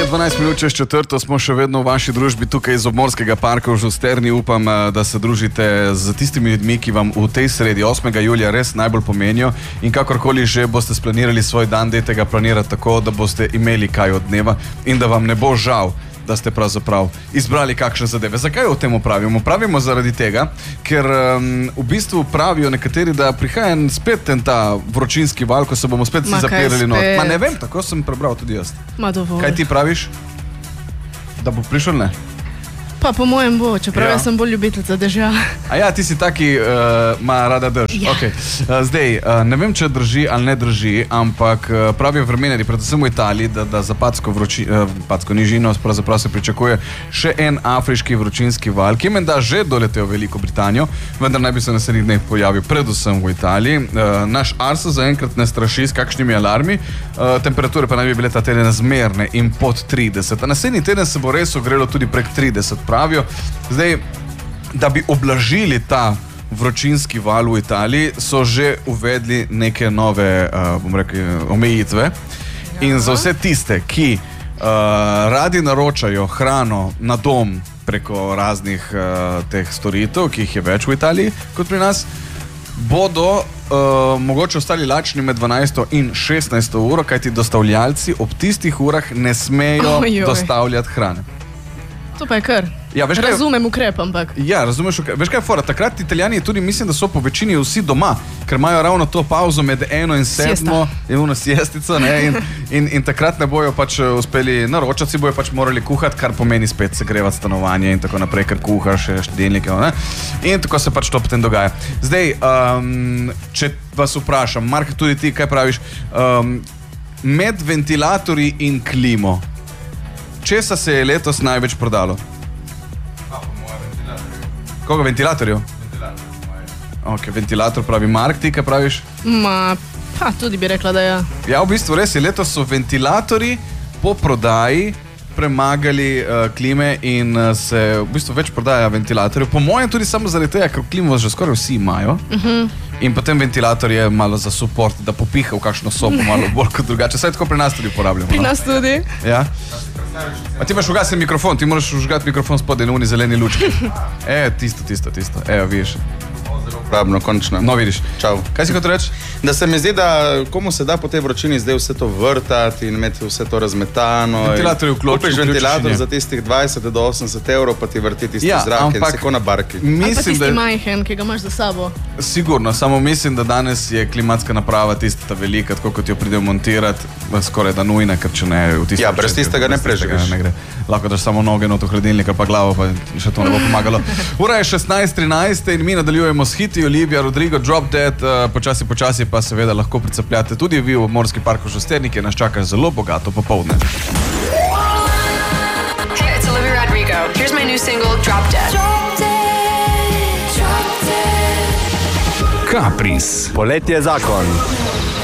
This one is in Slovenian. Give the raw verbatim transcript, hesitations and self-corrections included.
je dvanajst minut čez četrto, smo še vedno v vaši družbi tukaj iz Obmorskega parka v Žusterni. Upam, da se družite z tistimi ljudmi, ki vam v tej sredi osmega julija res najbolj pomenijo in kakorkoli že boste splanirali svoj dan, dajte ga planirati tako, da boste imeli kaj od dneva in da vam ne bo žal, da ste pravzaprav izbrali kakšne zadeve. Zakaj o tem pravimo? Pravimo zaradi tega, ker um, v bistvu pravijo nekateri, da prihaja spet ten ta vročinski val, ko se bomo spet si zapirali not. Ma ne vem, tako sem prebral tudi jaz. Ma dovolj. Kaj ti praviš? Da bo prišel, ne? Pa po mojem bo, čeprav ja. Jaz sem bolj ljubiteljica dežja. A ja, ti si taki, uh, ma rada drž. Ja. Okay. Uh, zdaj, uh, ne vem, če drži ali ne drži, ampak uh, pravijo vremenari, predvsem v Italiji, da, da za Padsko, vroči, uh, Padsko nižino pravzaprav se pričakuje še en afriški vročinski val, ki je menda že doletel v Veliko Britanijo, vendar naj bi se naslednjih dneh pojavil predvsem v Italiji. Uh, naš Arso zaenkrat ne straši s kakšnimi alarmi, uh, temperature pa naj bi bile ta teden zmerne in pod trideset. A naslednji teden se bo res ogrelo tudi prek trideset. Pravijo. Zdaj, da bi oblažili ta vročinski val v Italiji, so že uvedli neke nove, uh, bom rekel, omejitve. Ja. In za vse tiste, ki uh, radi naročajo hrano na dom preko raznih uh, teh storitev, ki jih je več v Italiji kot pri nas, bodo uh, mogoče ostali lačni med dvanajsto in šestnajsto uro, kajti dostavljalci ob tistih urah ne smejo Ojoj. dostavljati hrane. To pa je kar. Ja, veš, Razumem kaj, ukrep, ampak. Ja, razumeš ukrep. Veš kaj je fora? Takrat Italijani tudi mislim, da so po večini vsi doma, ker imajo ravno to pauzo med eno in sedmo, je ono siestica, ne, in, in, in takrat ne bojo pač uspeli naročati, si bojo pač morali kuhati, kar pomeni spet segrevati stanovanje in tako naprej, ker kuhaš še štedilnike, ne. In tako se pač to potem dogaja. Zdaj, um, če vas vprašam, Mark, tudi ti, kaj praviš, um, med ventilatorji in klimo, česa se je letos največ prodalo? A, po moje ventilatorju. Koga ventilatorjev? Ventilator, po moje. Ok, ventilator pravi Mark, ti kaj praviš? Ma, pa tudi bi rekla, da ja. Ja, v bistvu res je, letos so ventilatorji po prodaji premagali uh, klime in uh, se v bistvu več prodaja ventilatorjev. Po mojem tudi samo zaradi tega, ker klimo že skoraj vsi imajo. Uh-huh. In potem ventilator je malo za support, da popiha v kakšno sobo malo bolj kot drugače. Saj tako pri nas tudi uporabljamo. Pri no? nas tudi. Ja. A ti imaš ugasen mikrofon, ti moraš užgati mikrofon spodaj na uni zeleni lučki. E, tisto, tisto, tisto. Evo, vidiš. Zelo uporabno, končno. No, vidiš. Čau. Kaj si kot reči? Da se mi zdi, da komu se da po tej vročini zdaj vse to vrtati in imeti vse to razmetano. Ventilator je vključen. Kupiš ventilator za tistih dvajset do osemdeset evrov, pa ti vrti tisti ja, zrak ampak, in se ko na barki. Mislim, ali pa tisti da je... majhen, ki ga imaš za sabo. Sigurno, samo mislim, da danes je klimatska naprava tista ta velika, tako kot jo pridejo montirati, skoraj da nujna, ker če ne v tistem. Ja, brez tistega ne prežigaš. Ne gre. Lahko daš samo noge not v hladilnik, pa glavo, pa še to ne bo pomagalo. Ura je šestnajst trinajst in mi nadaljujemo s hiti Olivia Rodrigo, Drop Dead, uh, počasi, počasi pa seveda lahko pricapljate tudi vi v Obmorski park v Žusterni, ki nas čaka zelo bogato popoldne. Hey, it's Olivia Rodrigo. Here's my new single, Drop Dead. Drop Dead, Drop Dead. Kapris. Poletje zakon.